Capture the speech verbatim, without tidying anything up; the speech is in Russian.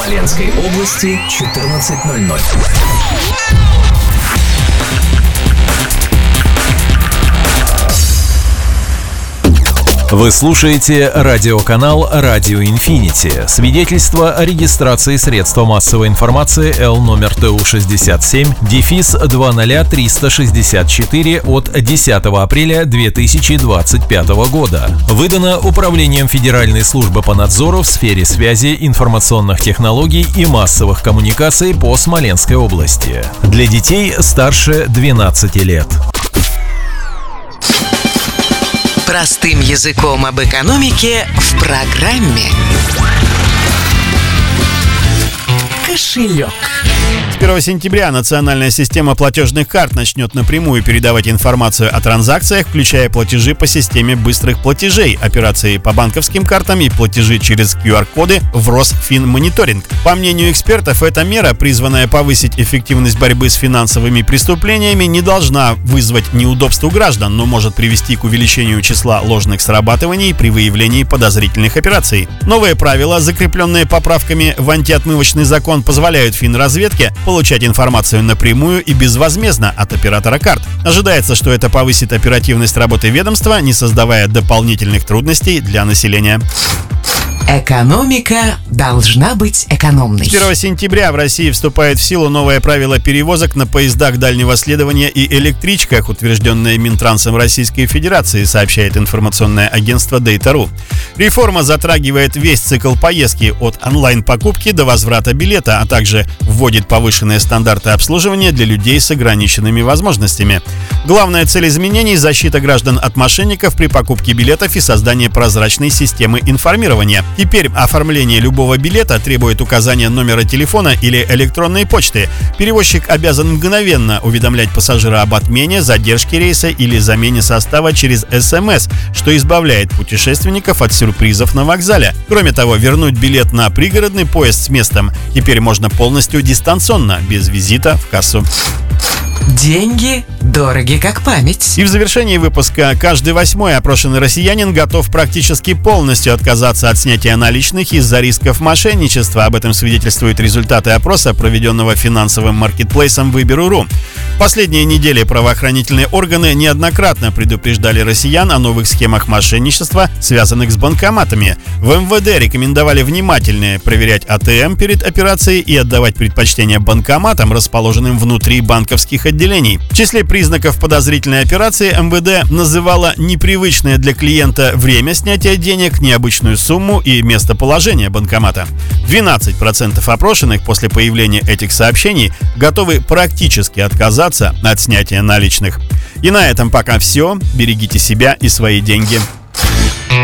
Смоленской области, четырнадцать ноль ноль. Вы слушаете радиоканал «Радио Инфинити». Свидетельство о регистрации средства массовой информации Л номер Т У шестьдесят семь дефис два ноль триста шестьдесят четыре от десятого апреля две тысячи двадцать пятого года. Выдано Управлением Федеральной службы по надзору в сфере связи, информационных технологий и массовых коммуникаций по Смоленской области. Для детей старше двенадцати лет. Простым языком об экономике в программе «Кошелек». С первого сентября национальная система платежных карт начнет напрямую передавать информацию о транзакциях, включая платежи по системе быстрых платежей, операции по банковским картам и платежи через ку ар-коды в Росфинмониторинг. По мнению экспертов, эта мера, призванная повысить эффективность борьбы с финансовыми преступлениями, не должна вызвать неудобств у граждан, но может привести к увеличению числа ложных срабатываний при выявлении подозрительных операций. Новые правила, закрепленные поправками в антиотмывочный закон, позволяют финразведке получать информацию напрямую и безвозмездно от оператора карт. Ожидается, что это повысит оперативность работы ведомства, не создавая дополнительных трудностей для населения. Экономика должна быть экономной. С первого сентября в России вступает в силу новое правило перевозок на поездах дальнего следования и электричках, утвержденное Минтрансом Российской Федерации, сообщает информационное агентство Data точка ру. Реформа затрагивает весь цикл поездки от онлайн-покупки до возврата билета, а также вводит повышенные стандарты обслуживания для людей с ограниченными возможностями. Главная цель изменений – защита граждан от мошенников при покупке билетов и создание прозрачной системы информирования. Теперь оформление любого билета требует указания номера телефона или электронной почты. Перевозчик обязан мгновенно уведомлять пассажира об отмене, задержке рейса или замене состава через эс эм эс, что избавляет путешественников от сюрпризов на вокзале. Кроме того, вернуть билет на пригородный поезд с местом теперь можно полностью дистанционно, без визита в кассу. Деньги дороги как память. И в завершении выпуска: каждый восьмой опрошенный россиянин готов практически полностью отказаться от снятия наличных из-за рисков мошенничества. Об этом свидетельствуют результаты опроса, проведенного финансовым маркетплейсом Выберу точка ру. В последние недели правоохранительные органы неоднократно предупреждали россиян о новых схемах мошенничества, связанных с банкоматами. В эм вэ дэ рекомендовали внимательнее проверять а тэ эм перед операцией и отдавать предпочтение банкоматам, расположенным внутри банковских отделений. В числе признаков подозрительной операции эм вэ дэ называла непривычное для клиента время снятия денег, необычную сумму и местоположение банкомата. двенадцать процентов опрошенных после появления этих сообщений готовы практически отказаться от снятия наличных. И на этом пока все. Берегите себя и свои деньги.